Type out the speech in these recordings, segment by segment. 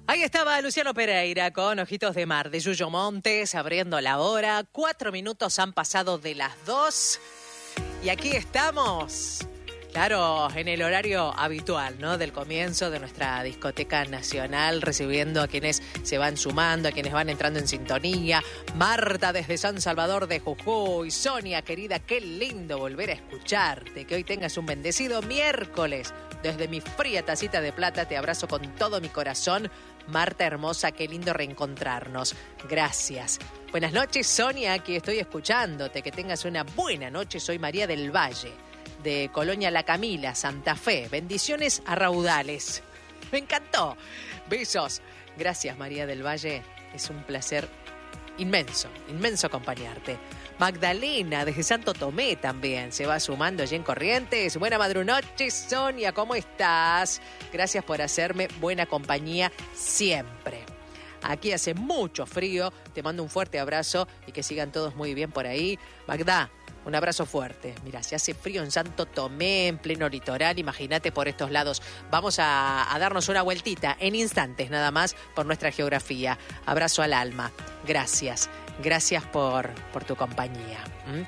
Ahí estaba Luciano Pereira con Ojitos de Mar de Yuyo Montes abriendo la hora. 4 minutos han pasado de las 2 y aquí estamos. Claro, en el horario habitual, ¿no? Del comienzo de nuestra discoteca nacional, recibiendo a quienes se van sumando, a quienes van entrando en sintonía. Marta desde San Salvador de Jujuy. Sonia, querida, qué lindo volver a escucharte. Que hoy tengas un bendecido miércoles. Desde mi fría tacita de plata te abrazo con todo mi corazón. Marta hermosa, qué lindo reencontrarnos. Gracias. Buenas noches, Sonia, aquí estoy escuchándote. Que tengas una buena noche. Soy María del Valle, de Colonia La Camila, Santa Fe. Bendiciones a raudales. Me encantó. Besos. Gracias, María del Valle. Es un placer inmenso acompañarte. Magdalena, desde Santo Tomé también, se va sumando allí en Corrientes. Buena madrunoche, Sonia, ¿cómo estás? Gracias por hacerme buena compañía siempre. Aquí hace mucho frío, te mando un fuerte abrazo y que sigan todos muy bien por ahí. Magda, un abrazo fuerte. Mira, se hace frío en Santo Tomé, en pleno litoral, imagínate por estos lados. Vamos a darnos una vueltita en instantes nada más por nuestra geografía. Abrazo al alma. Gracias por tu compañía.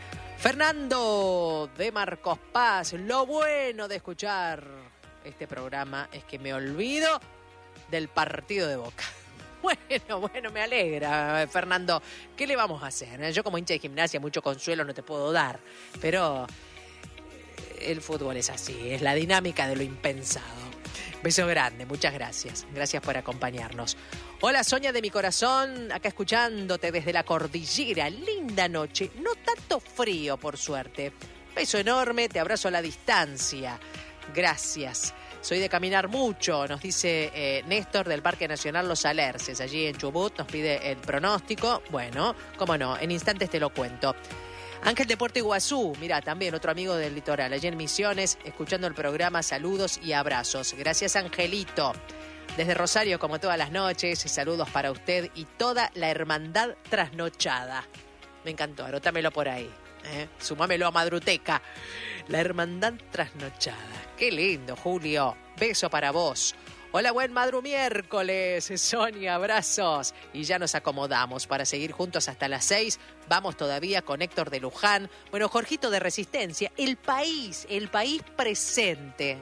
Fernando de Marcos Paz, lo bueno de escuchar este programa es que me olvido del partido de Boca. Bueno, me alegra, Fernando. ¿Qué le vamos a hacer? Yo como hincha de Gimnasia mucho consuelo no te puedo dar, pero el fútbol es así, es la dinámica de lo impensado. Beso grande, muchas gracias. Gracias por acompañarnos. Hola, Sonia de mi corazón, acá escuchándote desde la cordillera. Linda noche, no tanto frío, por suerte. Beso enorme, te abrazo a la distancia. Gracias. Soy de caminar mucho, nos dice Néstor del Parque Nacional Los Alerces, allí en Chubut, nos pide el pronóstico. Bueno, cómo no, en instantes te lo cuento. Ángel de Puerto Iguazú, mira, también otro amigo del litoral, allí en Misiones, escuchando el programa, saludos y abrazos. Gracias, Angelito. Desde Rosario, como todas las noches, saludos para usted y toda la hermandad trasnochada. Me encantó, anótamelo por ahí. Sumámelo a Madruteca. La hermandad trasnochada. Qué lindo, Julio. Beso para vos. Hola, buen madru miércoles. Sonia, abrazos. Y ya nos acomodamos para seguir juntos hasta las 6. Vamos todavía con Héctor de Luján. Bueno, Jorgito de Resistencia. El país presente.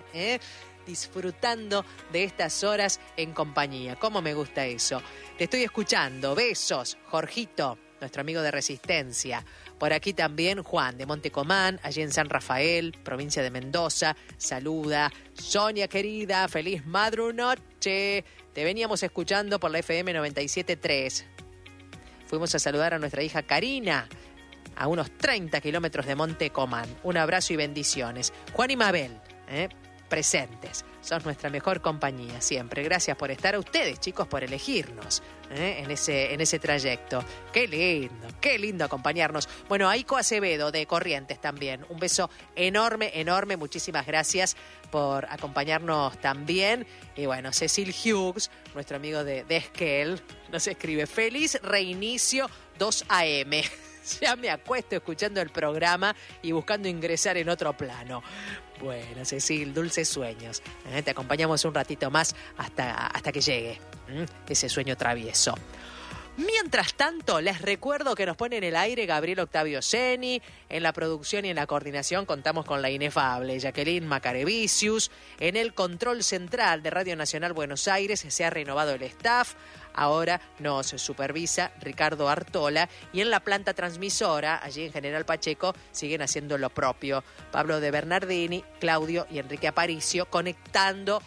Disfrutando de estas horas en compañía. ¿Cómo me gusta eso? Te estoy escuchando. Besos, Jorgito, nuestro amigo de Resistencia. Por aquí también Juan de Montecomán, allí en San Rafael, provincia de Mendoza. Saluda. Sonia, querida, feliz madrunoche. Te veníamos escuchando por la FM 97.3. Fuimos a saludar a nuestra hija Karina, a unos 30 kilómetros de Montecomán. Un abrazo y bendiciones. Juan y Mabel, presentes. Sos nuestra mejor compañía siempre. Gracias por estar, a ustedes, chicos, por elegirnos en ese trayecto. Qué lindo acompañarnos. Bueno, Aiko Acevedo de Corrientes también. Un beso enorme. Muchísimas gracias por acompañarnos también. Y bueno, Cecil Hughes, nuestro amigo de Esquel, nos escribe: feliz reinicio 2 AM. Ya me acuesto escuchando el programa y buscando ingresar en otro plano. Bueno, Cecil, dulces sueños. Te acompañamos un ratito más hasta que llegue ese sueño travieso. Mientras tanto, les recuerdo que nos pone en el aire Gabriel Octavio Seni. En la producción y en la coordinación contamos con la inefable Jacqueline Macarevicius. En el control central de Radio Nacional Buenos Aires se ha renovado el staff. Ahora nos supervisa Ricardo Artola, y en la planta transmisora, allí en General Pacheco, siguen haciendo lo propio. Pablo de Bernardini, Claudio y Enrique Aparicio, conectando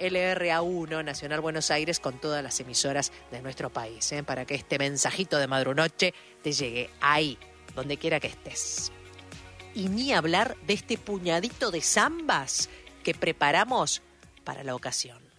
LRA1 Nacional Buenos Aires con todas las emisoras de nuestro país, para que este mensajito de madrunoche te llegue ahí, donde quiera que estés. Y ni hablar de este puñadito de zambas que preparamos para la ocasión.